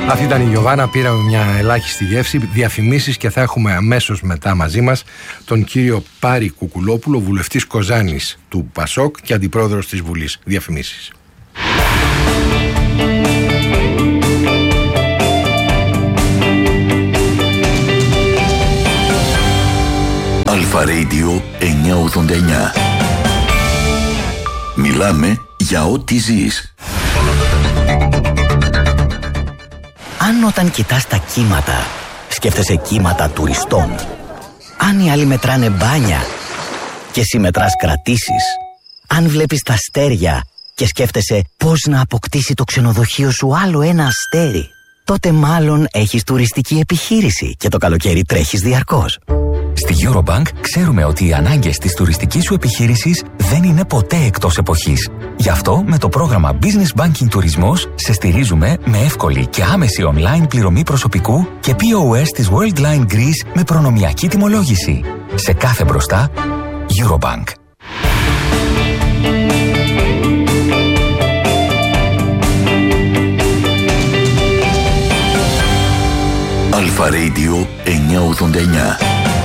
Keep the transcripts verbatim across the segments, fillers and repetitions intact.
Αυτή ήταν η Γιωβάνα, πήραμε μια ελάχιστη γεύση, διαφημίσεις και θα έχουμε αμέσως μετά μαζί μας τον κύριο Πάρη Κουκουλόπουλο, βουλευτής Κοζάνης του Πασόκ και αντιπρόεδρος της Βουλής. Διαφημίσεις. Αλφα Radio εννιακόσια ογδόντα εννιά. Μιλάμε για ό,τι ζεις. Αν όταν κοιτάς τα κύματα, σκέφτεσαι κύματα τουριστών. Αν οι άλλοι μετράνε μπάνια και εσύ μετράς κρατήσεις. Αν βλέπεις τα αστέρια και σκέφτεσαι πώς να αποκτήσει το ξενοδοχείο σου άλλο ένα αστέρι, τότε μάλλον έχεις τουριστική επιχείρηση και το καλοκαίρι τρέχεις διαρκώς. Στη Eurobank ξέρουμε ότι οι ανάγκες της τουριστικής σου επιχείρησης δεν είναι ποτέ εκτός εποχής. Γι' αυτό με το πρόγραμμα Business Banking Τουρισμός σε στηρίζουμε με εύκολη και άμεση online πληρωμή προσωπικού και πι ο ες της Worldline Greece με προνομιακή τιμολόγηση. Σε κάθε μπροστά, Eurobank. Αλφα Radio εννιακόσια ογδόντα εννιά.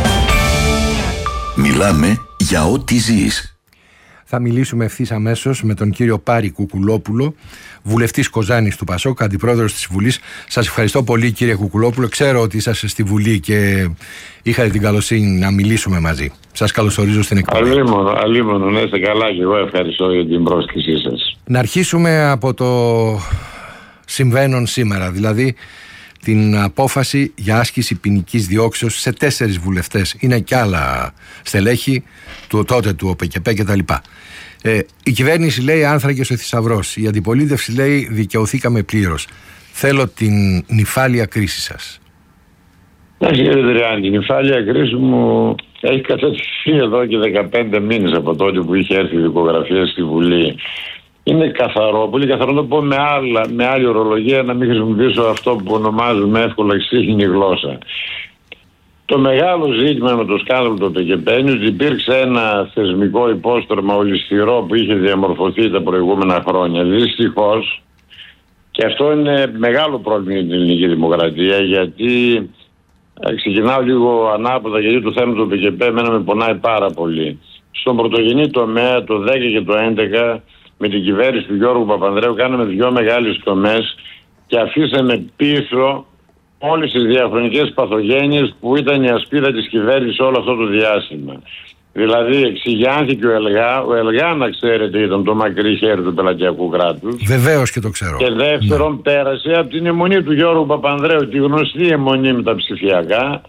Μιλάμε για ό,τι ζεις. Θα μιλήσουμε ευθύς αμέσως με τον κύριο Πάρη Κουκουλόπουλο, βουλευτής Κοζάνης του Πασόκ, αντιπρόεδρος της Βουλής. Σας ευχαριστώ πολύ, κύριε Κουκουλόπουλο. Ξέρω ότι είσαστε στη Βουλή και είχατε την καλοσύνη να μιλήσουμε μαζί. Σας καλωσορίζω στην εκπομπή. Αλίμονο, αλίμονο, να είστε καλά και εγώ ευχαριστώ για την πρόσκλησή σας. Να αρχίσουμε από το συμβαίνον σήμερα, δηλαδή την απόφαση για άσκηση ποινικής διώξεως σε τέσσερις βουλευτές. Είναι και άλλα στελέχη του τότε του ΟΠΕΚΕΠΕ κτλ. Ε, η κυβέρνηση λέει άνθρακες ο θησαυρός. Η αντιπολίτευση λέει δικαιωθήκαμε πλήρως. Θέλω την νυφάλια κρίση σας. Εντάξει, κύριε Δριάννη, η νυφάλια κρίση μου έχει κατατεθεί εδώ και δεκαπέντε μήνες από τότε που είχε έρθει η δικογραφία στη Βουλή. Είναι καθαρό, πολύ καθαρό, το πω με, άλλα, με άλλη ορολογία, να μην χρησιμοποιήσω αυτό που ονομάζουμε εύκολα ξύχνη γλώσσα. Το μεγάλο ζήτημα με το σκάνδαλο του ΟΠΕΚΕΠΕ είναι ότι υπήρξε ένα θεσμικό υπόστρωμα ολισθηρό που είχε διαμορφωθεί τα προηγούμενα χρόνια. Δυστυχώς, και αυτό είναι μεγάλο πρόβλημα για την ελληνική δημοκρατία, γιατί ξεκινάω λίγο ανάποδα, γιατί το θέμα του ΟΠΕΚΕΠΕ εμένα με πονάει πάρα πολύ. Στον πρωτογενή τομέα το δέκα και το έντεκα, με την κυβέρνηση του Γιώργου Παπανδρέου κάναμε δυο μεγάλες τομές και αφήσαμε πίσω όλες τις διαχρονικές παθογένειες που ήταν η ασπίδα της κυβέρνησης όλο αυτό το διάστημα. Δηλαδή εξηγιάνθηκε ο ΕΛΓΑ, ο ΕΛΓΑ να ξέρετε ήταν το μακρύ χέρι του πελατειακού κράτους. Βεβαίως και το ξέρω. Και δεύτερον, ναι, πέρασε από την αιμονή του Γιώργου Παπανδρέου, τη γνωστή αιμονή με τα ψηφιακά,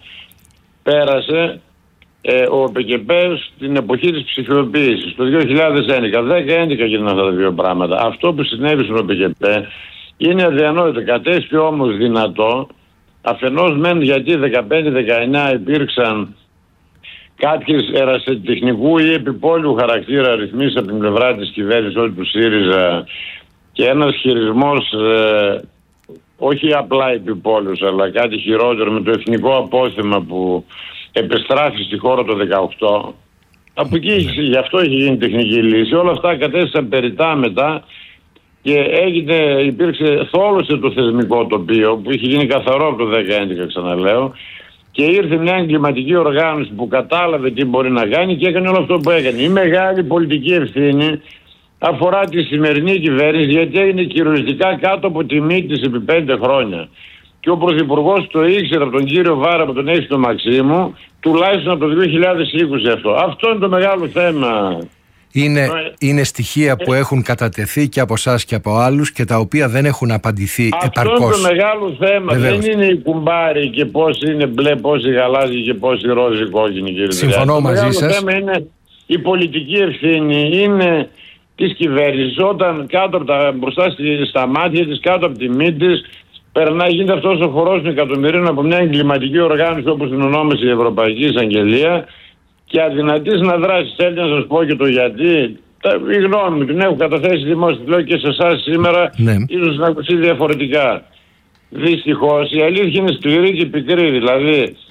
πέρασε Ε, ο ΟΠΕΚΕΠΕ στην εποχή της ψηφιοποίησης, το δύο χιλιάδες έντεκα, δέκα έντεκα γίνανε αυτά τα δύο πράγματα. Αυτό που συνέβη στον ΟΠΕΚΕΠΕ είναι αδιανόητο. Κατέστη όμως δυνατό, αφενός μεν γιατί δεκαπέντε δεκαεννιά υπήρξαν κάποιες ερασιτεχνικού ή επιπόλαιου χαρακτήρα ρυθμίσεις από την πλευρά της κυβέρνησης, όχι του ΣΥΡΙΖΑ, και ένας χειρισμός ε, όχι απλά επιπόλαιος αλλά κάτι χειρότερο με το εθνικό απόθεμα που επιστράφει στη χώρα το δεκαοκτώ. Από εκεί, γι' αυτό έχει γίνει τεχνική λύση. Όλα αυτά κατέστησαν περιττά μετά και έγινε, υπήρξε, θόλωσε το θεσμικό τοπίο που είχε γίνει καθαρό από το δέκα έντεκα, ξαναλέω, και ήρθε μια εγκληματική οργάνωση που κατάλαβε τι μπορεί να κάνει και έκανε όλο αυτό που έκανε. Η μεγάλη πολιτική ευθύνη αφορά τη σημερινή κυβέρνηση, γιατί έγινε κυριολεκτικά κάτω από τη μύτη της επί πέντε χρόνια. Και ο Πρωθυπουργός το ήξερε από τον κύριο Βάρα, από τον Εύστο Μαξίμου, τουλάχιστον από το δύο χιλιάδες είκοσι αυτό. Αυτό είναι το μεγάλο θέμα. Είναι, ε, είναι στοιχεία που έχουν κατατεθεί και από εσάς και από άλλους και τα οποία δεν έχουν απαντηθεί αυτό επαρκώς. Αυτό είναι το μεγάλο θέμα. Βεβαίως. Δεν είναι η κουμπάρη και πώς είναι μπλε, πώς είναι γαλάζι και πώς είναι ρόζι κόκκινη, κύριε. Συμφωνώ μαζί σας. Το μεγάλο θέμα είναι η πολιτική ευθύνη, είναι της κυβέρνησης όταν κάτω από τα, μπροστά στα μάτια της, κάτω από τη μύτη της, περνάει, γίνεται αυτός ο χορός των εκατομμυρίων από μια εγκληματική οργάνωση όπως την ονόμασε η Ευρωπαϊκή Εισαγγελία και αδυνατής να δράσει. Θέλει να σας πω και το γιατί. Η γνώμη μου την έχω καταθέσει δημόσια, λέω και σε εσάς σήμερα, ναι, ίσως να ακουστεί διαφορετικά. Δυστυχώς η αλήθεια είναι σκληρή και πικρή. Δηλαδή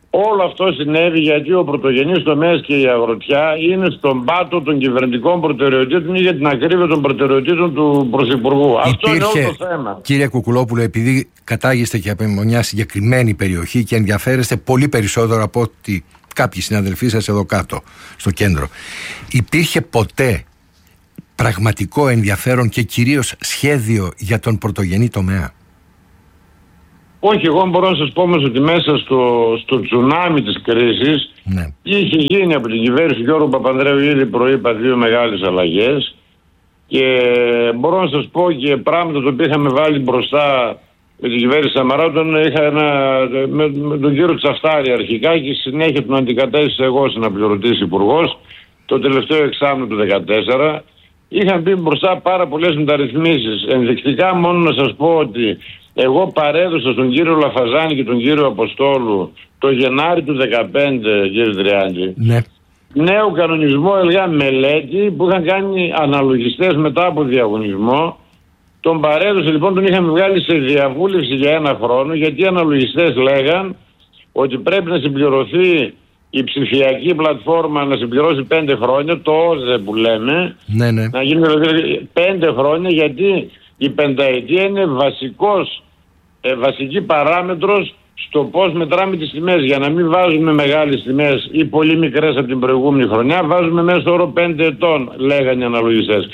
Όλο αυτό συνέβη γιατί ο πρωτογενής τομέας και η αγροτιά είναι στον πάτο των κυβερνητικών προτεραιοτήτων ή για την ακρίβεια των προτεραιοτήτων του Πρωθυπουργού. Υπήρχε, αυτό είναι όλο το θέμα. Κύριε Κουκουλόπουλο, επειδή κατάγεστε και από μια συγκεκριμένη περιοχή και ενδιαφέρεστε πολύ περισσότερο από ότι κάποιοι συναδελφοί σας εδώ κάτω, στο κέντρο, υπήρχε ποτέ πραγματικό ενδιαφέρον και κυρίως σχέδιο για τον πρωτογενή τομέα? Όχι, εγώ μπορώ να σας πω όμως ότι μέσα στο, στο τσουνάμι της κρίσης, ναι, είχε γίνει από την κυβέρνηση του Γιώργου Παπανδρέου, ήδη προείπα, δύο μεγάλες αλλαγές, και μπορώ να σας πω και πράγματα τα οποία είχαμε βάλει μπροστά με την κυβέρνηση Σαμαρά. Είχα ένα, με, με τον κύριο Τσαφτάρη αρχικά και συνέχεια τον αντικατέστησα εγώ ως αναπληρωτής υπουργός το τελευταίο εξάμηνο του δύο χιλιάδες δεκατέσσερα. Είχαν πει μπροστά πάρα πολλές μεταρρυθμίσεις. Ενδεικτικά μόνο να σας πω ότι εγώ παρέδωσα στον κύριο Λαφαζάνη και τον κύριο Αποστόλου το Γενάρη του δύο χιλιάδες δεκαπέντε, κύριε Τριάντη, ναι, νέο κανονισμό ΕΛΓΑ μελέτη που είχαν κάνει αναλογιστές μετά από διαγωνισμό. Τον παρέδωσε λοιπόν, τον είχαμε βγάλει σε διαβούλευση για ένα χρόνο, γιατί οι αναλογιστές λέγαν ότι πρέπει να συμπληρωθεί η ψηφιακή πλατφόρμα, να συμπληρώσει πέντε χρόνια, το ΟΖΕ που λέμε, ναι, ναι, να γίνει πέντε χρόνια, γιατί η πενταετία είναι βασικός, ε, βασική παράμετρος στο πώς μετράμε τις τιμές. Για να μην βάζουμε μεγάλες τιμές ή πολύ μικρές από την προηγούμενη χρονιά, βάζουμε μέσω όρο πέντε ετών, λέγανε οι αναλογιστές.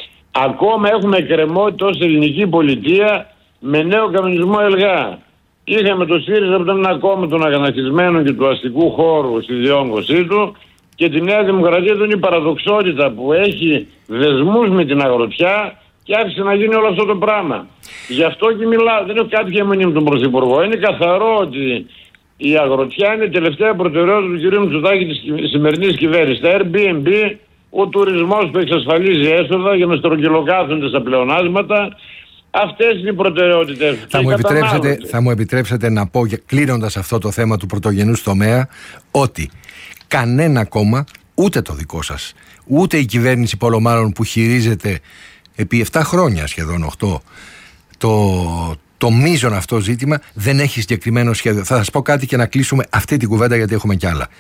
Ακόμα έχουμε εκκρεμότητα ως ελληνική πολιτεία με νέο κανονισμό ΕΛΓΑ. Είχαμε το ΣΥΡΙΖΑ που ήταν ένα κόμμα των αγανακτισμένων και του αστικού χώρου στη διόγκωσή του, και τη Νέα Δημοκρατία του είναι η παραδοξότητα που έχει δεσμούς με την αγροτιά και άρχισε να γίνει όλο αυτό το πράγμα. Γι' αυτό και μιλάω, δεν έχω κάτι για αιμονή με τον Πρωθυπουργό. Είναι καθαρό ότι η αγροτιά είναι η τελευταία προτεραιότητα του κ. Μητσοτάκη της σημερινής κυβέρνησης. Τα Airbnb, ο τουρισμός που εξασφαλίζει έσοδα για να στρογγυλοκάθονται στα πλεονάσματα. Αυτές είναι οι προτεραιότητες. Θα μου, επιτρέψετε, θα μου επιτρέψετε να πω, κλείνοντας αυτό το θέμα του πρωτογενούς τομέα, ότι κανένα κόμμα, ούτε το δικό σας, ούτε η κυβέρνηση Πολωμάρων που χειρίζεται επί επτά χρόνια, σχεδόν οκτώ, το, το μείζον αυτό ζήτημα, δεν έχει συγκεκριμένο σχέδιο. Θα σας πω κάτι και να κλείσουμε αυτή την κουβέντα, γιατί έχουμε κι άλλα.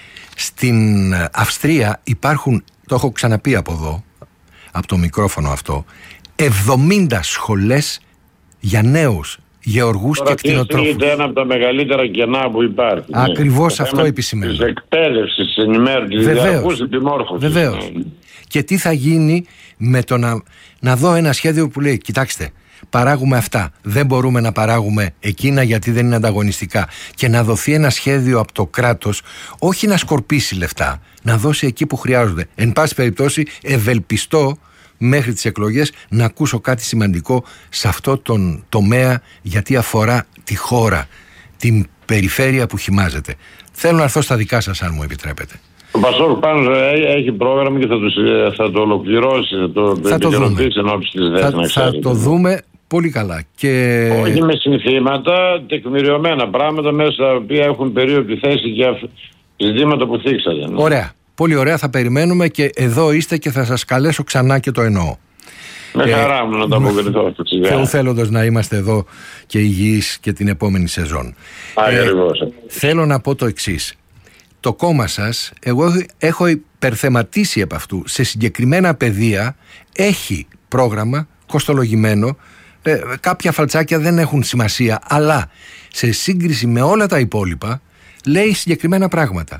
Στην Αυστρία υπάρχουν, το έχω ξαναπεί από εδώ, από το μικρόφωνο αυτό, εβδομήντα σχολές για νέους γεωργούς και κτηνοτρόφους. Είναι ένα από τα μεγαλύτερα κενά που υπάρχει. Ακριβώς, ναι, αυτό επισημαίνω. Της εκπαίδευσης, της ενημέρωσης, της διαρκούς επιμόρφωσης. Βεβαίως. Ναι. Και τι θα γίνει με το να, να δω ένα σχέδιο που λέει, κοιτάξτε, παράγουμε αυτά, δεν μπορούμε να παράγουμε εκείνα γιατί δεν είναι ανταγωνιστικά, και να δοθεί ένα σχέδιο από το κράτος, όχι να σκορπίσει λεφτά, να δώσει εκεί που χρειάζονται. Εν πάση περιπτώσει, ευελπιστώ μέχρι τις εκλογές να ακούσω κάτι σημαντικό σε αυτό τον τομέα, γιατί αφορά τη χώρα, την περιφέρεια που χυμάζεται. Θέλω να έρθω στα δικά σας, αν μου επιτρέπετε. Ο Πασόκ πάνω έχει πρόγραμμα και θα το, θα το ολοκληρώσει, θα το, θα το δούμε. Θα, θα το δούμε πολύ καλά. Και... όχι με συνθήματα, τεκμηριωμένα πράγματα μέσα στα οποία έχουν περίοπτη θέση για ζητήματα που θίξατε. Ναι. Ωραία. Πολύ ωραία, θα περιμένουμε, και εδώ είστε και θα σας καλέσω ξανά, και το εννοώ. Με ε, χαρά μου να το αποκριθώ. Θεού θέλοντος να είμαστε εδώ και υγιείς και την επόμενη σεζόν. Ε, θέλω να πω το εξής. Το κόμμα σας, εγώ έχω υπερθεματίσει επ' αυτού. Σε συγκεκριμένα πεδία έχει πρόγραμμα κοστολογημένο. Ε, κάποια φαλτσάκια δεν έχουν σημασία, αλλά σε σύγκριση με όλα τα υπόλοιπα λέει συγκεκριμένα πράγματα.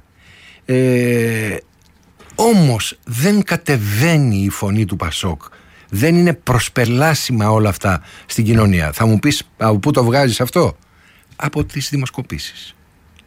Ε, όμως δεν κατεβαίνει η φωνή του Πασόκ. Δεν είναι προσπελάσιμα όλα αυτά στην κοινωνία. Θα μου πεις, από πού το βγάζεις αυτό? Από τις δημοσκοπήσεις.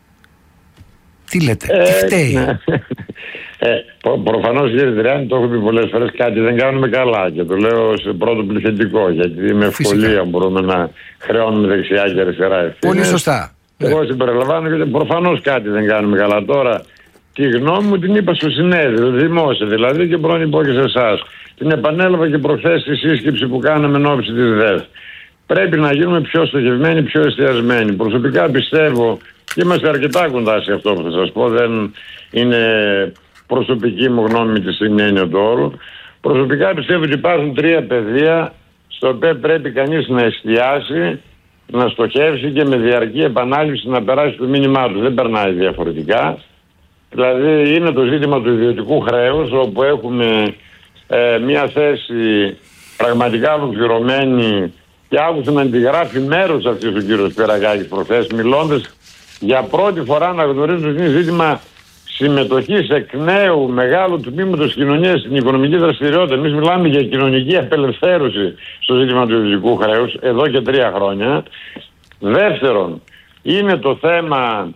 Τι λέτε, ε, τι φταίει? Ναι. Ε, προ, προφανώς, κύριε Τριάννη, το έχω πει πολλές φορές, κάτι δεν κάνουμε καλά, και το λέω σε πρώτο πληθυντικό, γιατί με ευκολία μπορούμε να χρεώνουμε δεξιά και αριστερά ευθύνες. Πολύ σωστά. Εγώ συμπεριλαμβάνω, γιατί προφανώς κάτι δεν κάνουμε καλά. Τώρα, τη γνώμη μου την είπα στο συνέδριο, δημόσια δηλαδή, και μπορώ να πω και σε εσάς. Την επανέλαβα και προχθές στη σύσκεψη που κάναμε εν ώψη της ΔΕΘ. Πρέπει να γίνουμε πιο στοχευμένοι, πιο εστιασμένοι. Προσωπικά πιστεύω, και είμαστε αρκετά κοντά σε αυτό που θα σας πω, δεν είναι προσωπική μου γνώμη με τη στιγμή έννοια του όρου. Προσωπικά πιστεύω ότι υπάρχουν τρία πεδία στο οποίο πρέπει κανείς να εστιάσει να στοχεύσει και με διαρκή επανάληψη να περάσει το μήνυμά του. Δεν περνάει διαφορετικά. Δηλαδή είναι το ζήτημα του ιδιωτικού χρέους, όπου έχουμε ε, μια θέση πραγματικά ολοκληρωμένη, και άκουσα να αντιγράφει μέρος αυτής ο κύριος Σπυρακάκης προχθές, μιλώντας για πρώτη φορά να γνωρίζουν ότι είναι ζήτημα συμμετοχής εκ νέου μεγάλου τμήματος κοινωνίας στην οικονομική δραστηριότητα. Εμείς μιλάμε για κοινωνική απελευθέρωση στο ζήτημα του ιδιωτικού χρέους εδώ και τρία χρόνια. Δεύτερον, είναι το θέμα,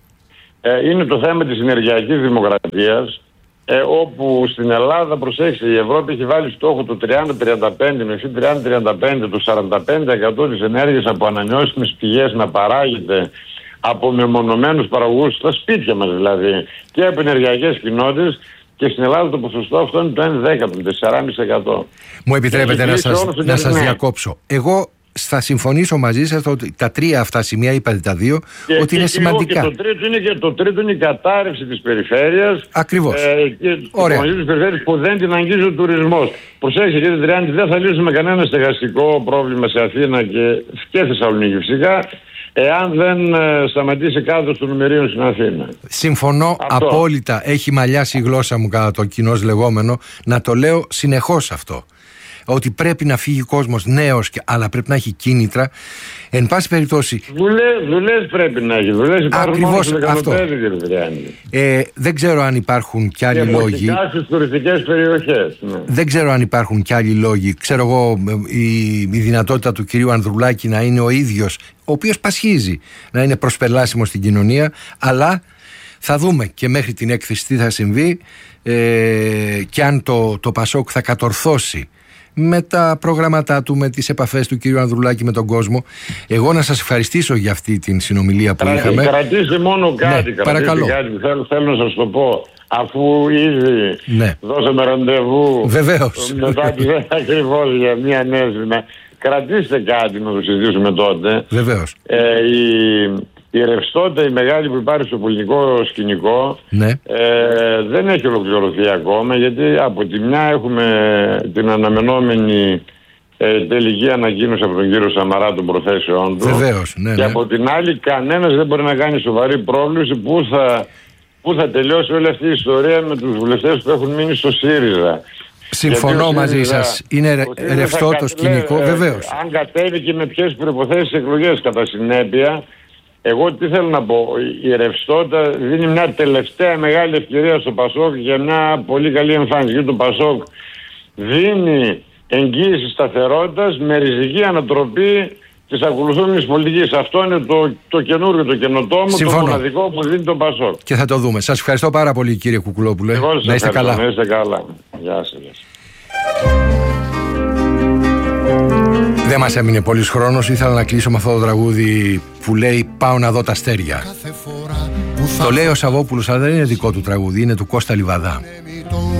ε, είναι το θέμα της ενεργειακής δημοκρατίας, ε, όπου στην Ελλάδα, προσέξτε, η Ευρώπη έχει βάλει στόχο το τριάντα τριάντα πέντε, μέχρι τριάντα τριάντα πέντε, το σαράντα πέντε τοις εκατό της ενέργειας από ανανεώσιμες πηγές να παράγεται από μεμονωμένους παραγωγούς, στα σπίτια μας δηλαδή, και από ενεργειακές κοινότητες, και στην Ελλάδα το ποσοστό αυτό είναι το ένα δέκατο, το τέσσερα κόμμα πέντε τοις εκατό. Μου επιτρέπετε να σας, να σας διακόψω. Εγώ θα συμφωνήσω μαζί σας ότι τα τρία αυτά σημεία, είπατε τα δύο, και, ότι και είναι και σημαντικά. Και το, τρίτο είναι, και το τρίτο είναι η κατάρρευση της περιφέρειας. Ακριβώς. Ε, και Ωραία. της περιφέρειας που δεν την αγγίζει ο τουρισμός. Προσέξτε κύριε Τριάντη, δεν θα λύσουμε κανένα στεγαστικό πρόβλημα σε Αθήνα και, και Θεσσαλονίκη φυσικά, εάν δεν ε, σταματήσει κάτω των νομερίων στην Αθήνα. Συμφωνώ αυτό. απόλυτα. Έχει μαλλιάσει η γλώσσα μου κατά το κοινώς λεγόμενο να το λέω συνεχώς αυτό. Ότι πρέπει να φύγει ο κόσμος νέος, αλλά πρέπει να έχει κίνητρα. Εν πάση περιπτώσει. Δουλειές, δουλειές πρέπει να έχει. Δουλειές υπάρχουν μόνο στο Λεκανοπέδι, κύριε Τριάντη. Ε, δεν ξέρω αν υπάρχουν κι άλλοι και λόγοι. Και στις τουριστικές περιοχές. Ναι. Δεν ξέρω αν υπάρχουν κι άλλοι λόγοι. Ξέρω εγώ η, η δυνατότητα του κυρίου Ανδρουλάκη να είναι ο ίδιος, ο οποίος πασχίζει να είναι προσπελάσιμος στην κοινωνία, αλλά θα δούμε και μέχρι την έκθεση τι θα συμβεί ε, και αν το, το Πασόκ θα κατορθώσει με τα προγράμματά του, με τις επαφές του κύριου Ανδρουλάκη με τον κόσμο. Εγώ να σας ευχαριστήσω για αυτή την συνομιλία που Κρα, είχαμε. Κρατήστε μόνο κάτι, ναι, παρακαλώ. κάτι. Θέλω, θέλω να σας το πω. Αφού ήδη ναι. δώσαμε ραντεβού, βεβαίως, μετά τη δεν ακριβώς για μια νέα συνα... κρατήστε κάτι να το συζητήσουμε τότε. Βεβαίως. Ε, η, η ρευστότητα η μεγάλη που υπάρχει στο πολιτικό σκηνικό ναι. ε, δεν έχει ολοκληρωθεί ακόμα, γιατί από τη μια έχουμε την αναμενόμενη ε, τελική ανακοίνωση από τον κύριο Σαμαρά των προθέσεών του. Βεβαίως, ναι, ναι. Και από την άλλη κανένας δεν μπορεί να κάνει σοβαρή πρόβλεψη που θα, που θα τελειώσει όλη αυτή η ιστορία με τους βουλευτές που έχουν μείνει στο ΣΥΡΙΖΑ. Συμφωνώ μαζί ΣΥΡΙΖΑ, σας. Είναι ρευστό το σκηνικό, ε, βεβαίως. Αν κατέβει και με ποιες προϋποθέσεις εκλογές κατά συνέπεια. Εγώ τι θέλω να πω, η ρευστότητα δίνει μια τελευταία μεγάλη ευκαιρία στο Πασόκ για μια πολύ καλή εμφάνιση. Γιατί το Πασόκ δίνει εγγύηση σταθερότητας με ριζική ανατροπή της ακολουθούμενης πολιτικής. Αυτό είναι το, το καινούργιο, το καινοτόμο, συμφωνώ. Το μοναδικό που δίνει το Πασόκ. Και θα το δούμε. Σας ευχαριστώ πάρα πολύ κύριε Κουκουλόπουλε. Να είστε καλά. Να είστε καλά. Γεια σας. Δεν μας έμεινε πολύς χρόνος. Ήθελα να κλείσω με αυτό το τραγούδι που λέει «Πάω να δω τα αστέρια». Το λέει ο Σαββόπουλος, αλλά δεν είναι δικό του τραγούδι, είναι του Κώστα Λιβαδά.